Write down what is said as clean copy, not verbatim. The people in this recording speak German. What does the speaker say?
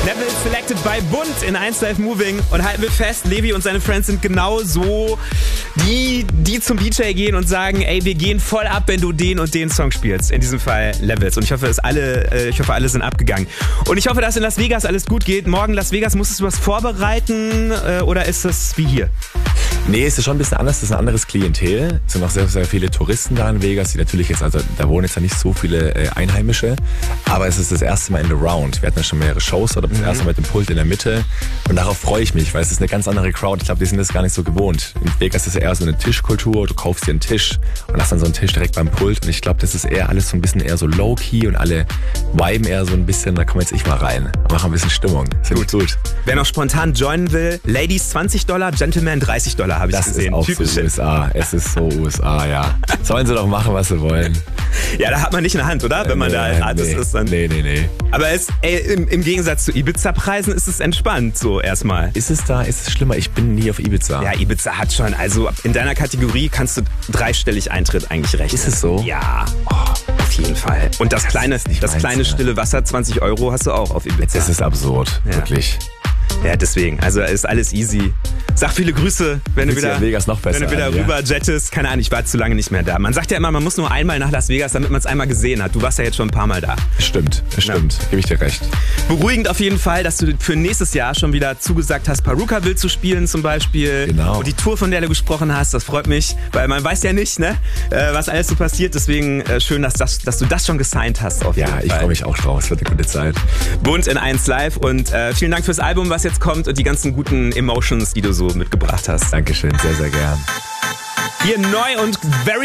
Level selected by Bund in 1 Live Moving. Und halten wir fest, Levi und seine Friends sind genau so die zum DJ gehen und sagen, ey, wir gehen voll ab, wenn du den und den Song spielst. In diesem Fall Levels. Und ich hoffe, alle sind abgegangen. Und ich hoffe, dass in Las Vegas alles gut geht. Morgen Las Vegas, musstest du was vorbereiten oder ist das wie hier? Nee, es ist schon ein bisschen anders, das ist ein anderes Klientel. Es sind auch sehr, sehr viele Touristen da in Vegas, die natürlich jetzt, also da wohnen jetzt ja nicht so viele Einheimische, aber es ist das erste Mal in The Round. Wir hatten ja schon mehrere Shows, oder das erste Mal mit dem Pult in der Mitte und darauf freue ich mich, weil es ist eine ganz andere Crowd. Ich glaube, die sind das gar nicht so gewohnt. In Vegas ist es eher so eine Tischkultur, du kaufst dir einen Tisch und hast dann so einen Tisch direkt beim Pult und ich glaube, das ist eher alles so ein bisschen eher so low-key und alle viben eher so ein bisschen, da komm jetzt ich mal rein, mach ein bisschen Stimmung. Gut. Wer noch spontan joinen will, Ladies $20, Gentlemen $30. Habe ich das gesehen. Das ist auch so USA. Es ist so USA, ja. Sollen sie doch machen, was sie wollen. Ja, da hat man nicht in der Hand, oder? Wenn man da als Artist ist. Dann. Nee. Aber im Gegensatz zu Ibiza-Preisen ist es entspannt, so erstmal. Ist es schlimmer? Ich bin nie auf Ibiza. Ja, Ibiza hat schon, also in deiner Kategorie kannst du dreistellig Eintritt eigentlich rechnen. Ist es so? Ja, auf jeden Fall. Und das kleine stille Wasser, 20 € hast du auch auf Ibiza. Das ist absurd, wirklich. Ja, deswegen. Also ist alles easy. Sag viele Grüße, wenn du wieder rüber jettest. Keine Ahnung, ich war zu lange nicht mehr da. Man sagt ja immer, man muss nur einmal nach Las Vegas, damit man es einmal gesehen hat. Du warst ja jetzt schon ein paar Mal da. Stimmt. Gebe ich dir recht. Beruhigend auf jeden Fall, dass du für nächstes Jahr schon wieder zugesagt hast, Paruka will zu spielen zum Beispiel. Genau. Und die Tour, von der du gesprochen hast, das freut mich, weil man weiß ja nicht, ne, was alles so passiert. Deswegen schön, dass du das schon gesigned hast. Auf jeden Fall. Ich freue mich auch drauf. Es wird eine gute Zeit. Bund in 1 Live und vielen Dank fürs Album, was jetzt kommt und die ganzen guten Emotions, die du so mitgebracht hast. Dankeschön, sehr, sehr gern. Hier neu und very